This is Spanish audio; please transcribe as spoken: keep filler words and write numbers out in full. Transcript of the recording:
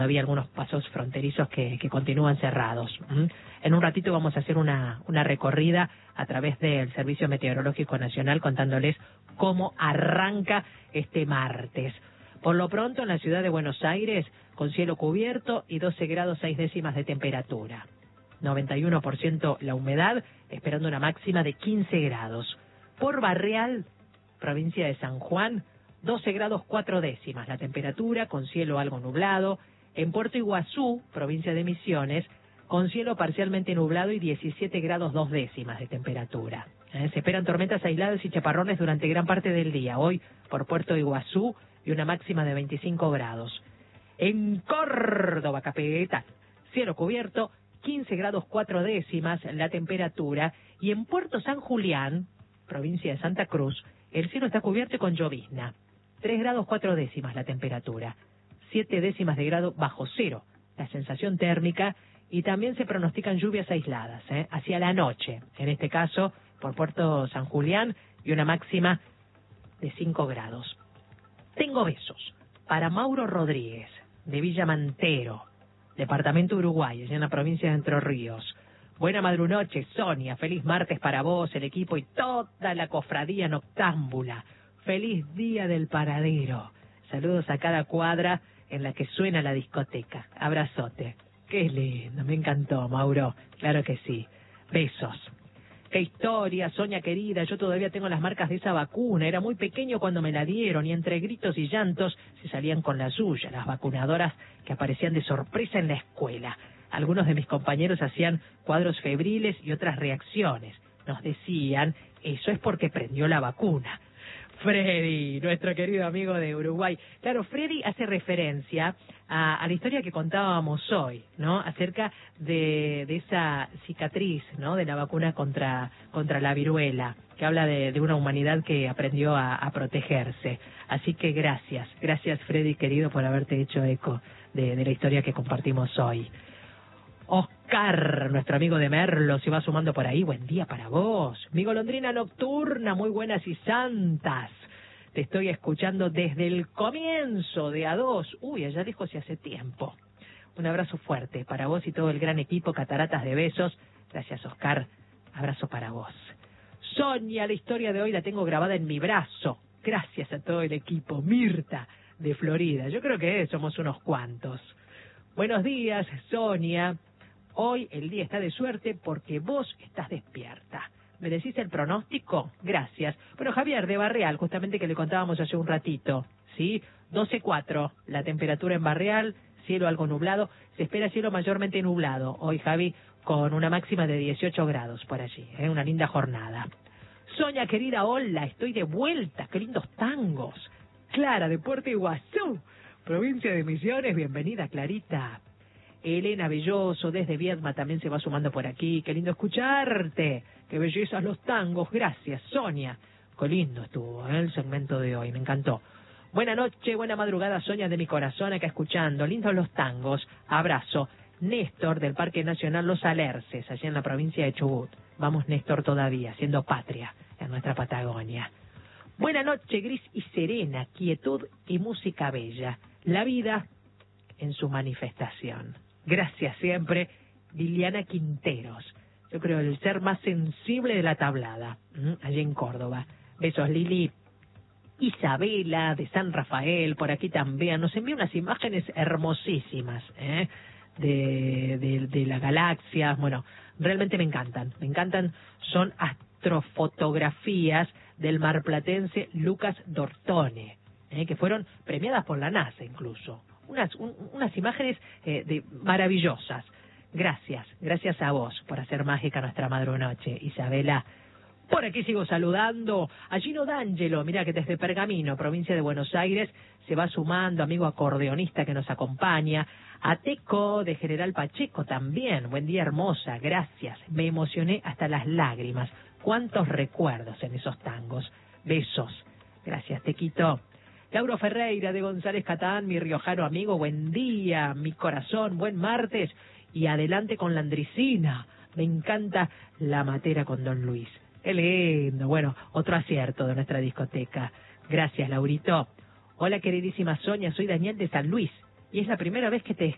Había algunos pasos fronterizos que, que continúan cerrados. ¿Mm? En un ratito vamos a hacer una, una recorrida a través del Servicio Meteorológico Nacional contándoles cómo arranca este martes. Por lo pronto en la ciudad de Buenos Aires con cielo cubierto y doce grados seis décimas de temperatura. noventa y uno por ciento la humedad, esperando una máxima de quince grados. Por Barreal, provincia de San Juan, doce grados cuatro décimas la temperatura, con cielo algo nublado. En Puerto Iguazú, provincia de Misiones, con cielo parcialmente nublado y diecisiete grados dos décimas de temperatura. ¿Eh? Se esperan tormentas aisladas y chaparrones durante gran parte del día. Hoy por Puerto Iguazú y una máxima de veinticinco grados. En Córdoba, capital, cielo cubierto, quince grados cuatro décimas la temperatura. Y en Puerto San Julián, provincia de Santa Cruz, el cielo está cubierto y con llovizna. tres grados cuatro décimas la temperatura. siete décimas de grado bajo cero la sensación térmica, y también se pronostican lluvias aisladas, ¿eh? hacia la noche, en este caso por Puerto San Julián, y una máxima de cinco grados. Tengo besos para Mauro Rodríguez, de Villa Mantero, departamento Uruguay, allá en la provincia de Entre Ríos. Buena madrunoche, Sonia, feliz martes para vos, el equipo y toda la cofradía noctámbula. Feliz día del paradero. Saludos a cada cuadra en la que suena la discoteca. Abrazote. Qué lindo, me encantó, Mauro. Claro que sí. Besos. Qué historia, Sonia querida. Yo todavía tengo las marcas de esa vacuna. Era muy pequeño cuando me la dieron y entre gritos y llantos se salían con la suya, las vacunadoras que aparecían de sorpresa en la escuela. Algunos de mis compañeros hacían cuadros febriles y otras reacciones. Nos decían, eso es porque prendió la vacuna. Freddy, nuestro querido amigo de Uruguay. Claro, Freddy hace referencia a, a la historia que contábamos hoy, ¿no? Acerca de, de esa cicatriz, ¿no? De la vacuna contra, contra la viruela, que habla de, de una humanidad que aprendió a, a protegerse. Así que gracias, gracias Freddy, querido, por haberte hecho eco de, de la historia que compartimos hoy. Oscar, nuestro amigo de Merlo, se va sumando por ahí. Buen día para vos. Mi golondrina nocturna, muy buenas y santas. Te estoy escuchando desde el comienzo de A dos. Uy, allá lejos y hace tiempo. Un abrazo fuerte para vos y todo el gran equipo. Cataratas de besos. Gracias, Oscar. Abrazo para vos. Sonia, la historia de hoy la tengo grabada en mi brazo. Gracias a todo el equipo. Mirta, de Florida. Yo creo que somos unos cuantos. Buenos días, Sonia. Hoy el día está de suerte porque vos estás despierta. ¿Me decís el pronóstico? Gracias. Bueno, Javier de Barreal, justamente que le contábamos hace un ratito, ¿sí? doce cuatro, la temperatura en Barreal, cielo algo nublado. Se espera cielo mayormente nublado hoy, Javi, con una máxima de dieciocho grados por allí, ¿eh? Una linda jornada. Sonia, querida, hola, estoy de vuelta. Qué lindos tangos. Clara, de Puerto Iguazú, provincia de Misiones. Bienvenida, Clarita. Elena Belloso, desde Viedma, también se va sumando por aquí. Qué lindo escucharte. Qué bellezas los tangos. Gracias, Sonia. Qué lindo estuvo, ¿eh? El segmento de hoy. Me encantó. Buena noche, buena madrugada, Sonia, de mi corazón, acá escuchando. Lindos los tangos. Abrazo. Néstor, del Parque Nacional Los Alerces, allá en la provincia de Chubut. Vamos, Néstor, todavía, siendo patria en nuestra Patagonia. Buena noche, gris y serena, quietud y música bella. La vida en su manifestación. Gracias siempre, Liliana Quinteros. Yo creo el ser más sensible de la tablada, ¿m? allí en Córdoba. Besos, Lili. Isabela, de San Rafael, por aquí también. Nos envía unas imágenes hermosísimas, ¿eh? de, de, de la galaxia. Bueno, realmente me encantan. Me encantan. Son astrofotografías del marplatense Lucas Dortone, ¿eh? que fueron premiadas por la NASA incluso. Unas, un, unas imágenes eh, de, maravillosas. Gracias, gracias a vos por hacer mágica nuestra madrunoche, Isabela. Por aquí sigo saludando a Gino D'Angelo, mira que desde Pergamino, provincia de Buenos Aires, se va sumando, amigo acordeonista que nos acompaña. A Teco, de General Pacheco también. Buen día, hermosa, gracias. Me emocioné hasta las lágrimas. Cuántos recuerdos en esos tangos. Besos. Gracias, Tequito. Lauro Ferreira, de González Catán, mi riojano amigo, buen día, mi corazón, buen martes, y adelante con la Andricina. Me encanta la matera con Don Luis. Qué lindo. Bueno, otro acierto de nuestra discoteca. Gracias, Laurito. Hola, queridísima Sonia, soy Daniel de San Luis, y es la primera vez que te